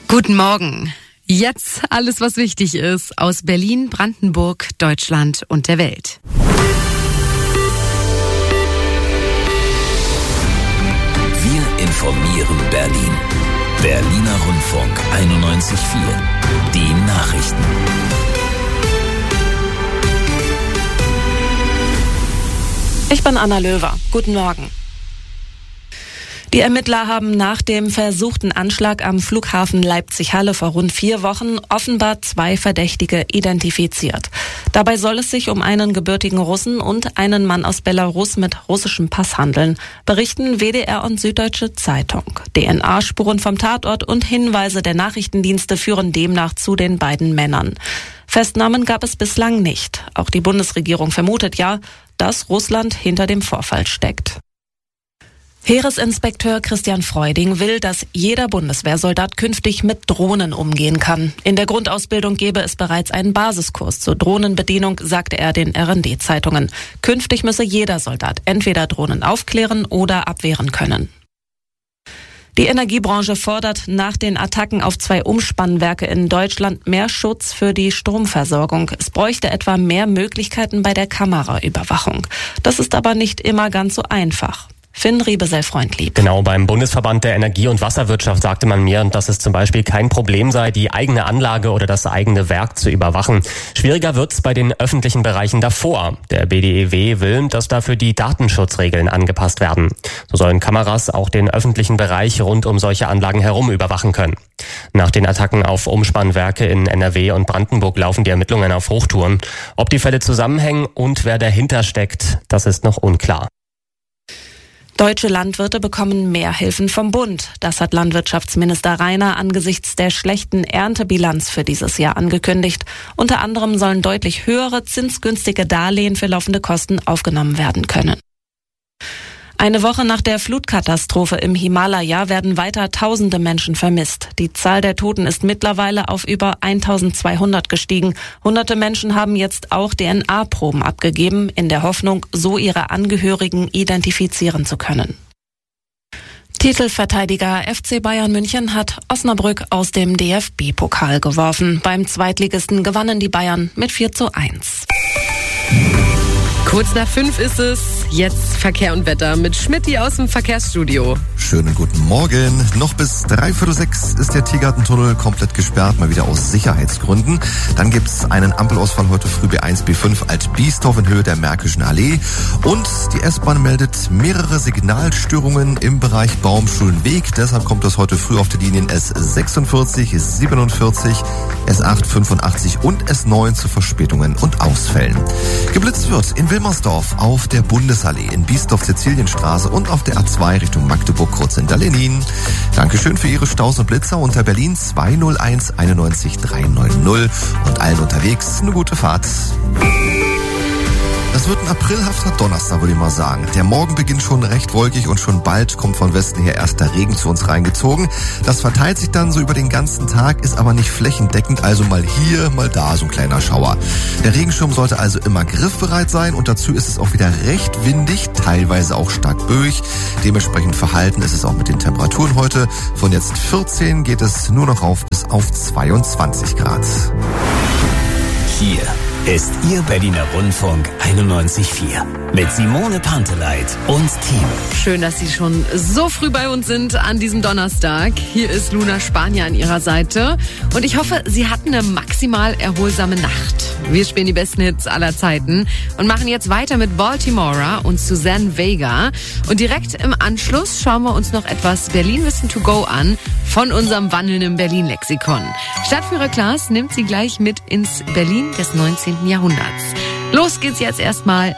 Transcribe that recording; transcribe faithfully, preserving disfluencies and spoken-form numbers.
Guten Morgen. Jetzt alles, was wichtig ist aus Berlin, Brandenburg, Deutschland und der Welt. Wir informieren Berlin. Berliner Rundfunk einundneunzig Komma vier. Die Nachrichten. Ich bin Anna Löwer. Guten Morgen. Die Ermittler haben nach dem versuchten Anschlag am Flughafen Leipzig-Halle vor rund vier Wochen offenbar zwei Verdächtige identifiziert. Dabei soll es sich um einen gebürtigen Russen und einen Mann aus Belarus mit russischem Pass handeln, berichten W D R und Süddeutsche Zeitung. D N A-Spuren vom Tatort und Hinweise der Nachrichtendienste führen demnach zu den beiden Männern. Festnahmen gab es bislang nicht. Auch die Bundesregierung vermutet ja, dass Russland hinter dem Vorfall steckt. Heeresinspekteur Christian Freuding will, dass jeder Bundeswehrsoldat künftig mit Drohnen umgehen kann. In der Grundausbildung gebe es bereits einen Basiskurs zur Drohnenbedienung, sagte er den R und D-Zeitungen. Künftig müsse jeder Soldat entweder Drohnen aufklären oder abwehren können. Die Energiebranche fordert nach den Attacken auf zwei Umspannwerke in Deutschland mehr Schutz für die Stromversorgung. Es bräuchte etwa mehr Möglichkeiten bei der Kameraüberwachung. Das ist aber nicht immer ganz so einfach. Finn Riebesell-Freundlieb. Genau, beim Bundesverband der Energie- und Wasserwirtschaft sagte man mir, dass es zum Beispiel kein Problem sei, die eigene Anlage oder das eigene Werk zu überwachen. Schwieriger wird's bei den öffentlichen Bereichen davor. Der B D E W will, dass dafür die Datenschutzregeln angepasst werden. So sollen Kameras auch den öffentlichen Bereich rund um solche Anlagen herum überwachen können. Nach den Attacken auf Umspannwerke in N R W und Brandenburg laufen die Ermittlungen auf Hochtouren. Ob die Fälle zusammenhängen und wer dahinter steckt, das ist noch unklar. Deutsche Landwirte bekommen mehr Hilfen vom Bund. Das hat Landwirtschaftsminister Reiner angesichts der schlechten Erntebilanz für dieses Jahr angekündigt. Unter anderem sollen deutlich höhere zinsgünstige Darlehen für laufende Kosten aufgenommen werden können. Eine Woche nach der Flutkatastrophe im Himalaya werden weiter tausende Menschen vermisst. Die Zahl der Toten ist mittlerweile auf über eintausendzweihundert gestiegen. Hunderte Menschen haben jetzt auch D N A-Proben abgegeben, in der Hoffnung, so ihre Angehörigen identifizieren zu können. Titelverteidiger F C Bayern München hat Osnabrück aus dem D F B-Pokal geworfen. Beim Zweitligisten gewannen die Bayern mit vier zu eins. Kurz nach fünf ist es. Jetzt Verkehr und Wetter mit Schmidti aus dem Verkehrsstudio. Schönen guten Morgen. Noch bis dreiviertel sechs ist der Tiergartentunnel komplett gesperrt, mal wieder aus Sicherheitsgründen. Dann gibt's einen Ampelausfall heute früh B eins, B fünf Alt-Biestorf in Höhe der Märkischen Allee. Und die S-Bahn meldet mehrere Signalstörungen im Bereich Baumschulenweg. Deshalb kommt es heute früh auf die Linien S sechsundvierzig, siebenundvierzig, S acht, fünfundachtzig und S neun zu Verspätungen und Ausfällen. Geblitzt wird in Wilmersdorf auf der Bundesallee, in Biesdorf-Sizilienstraße und auf der A zwei Richtung Magdeburg kurz hinter Lenin. Dankeschön für Ihre Staus und Blitzer unter Berlin zwei null eins einundneunzig dreihundertneunzig und allen unterwegs eine gute Fahrt. Das wird ein aprilhafter Donnerstag, würde ich mal sagen. Der Morgen beginnt schon recht wolkig und schon bald kommt von Westen her erster Regen zu uns reingezogen. Das verteilt sich dann so über den ganzen Tag, ist aber nicht flächendeckend, also mal hier, mal da so ein kleiner Schauer. Der Regenschirm sollte also immer griffbereit sein und dazu ist es auch wieder recht windig, teilweise auch stark böig. Dementsprechend verhalten ist es auch mit den Temperaturen heute. Von jetzt vierzehn geht es nur noch rauf bis auf zweiundzwanzig Grad. Hier ist Ihr Berliner Rundfunk einundneunzig Komma vier mit Simone Panteleit und Team. Schön, dass Sie schon so früh bei uns sind an diesem Donnerstag. Hier ist Luna Spanier an Ihrer Seite und ich hoffe, Sie hatten eine maximal erholsame Nacht. Wir spielen die besten Hits aller Zeiten und machen jetzt weiter mit Baltimora und Suzanne Vega. Und direkt im Anschluss schauen wir uns noch etwas Berlin-Wissen to go an von unserem wandelnden Berlin-Lexikon. Stadtführer Klaas nimmt Sie gleich mit ins Berlin des neunzehnten Jahrhunderts. Los geht's jetzt erstmal